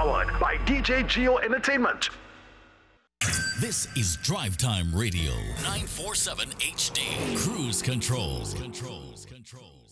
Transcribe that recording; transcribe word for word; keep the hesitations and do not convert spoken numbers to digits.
Powered by D J Geo Entertainment. This is Drive Time Radio, nine forty-seven H D. Cruise Control. Controls, controls.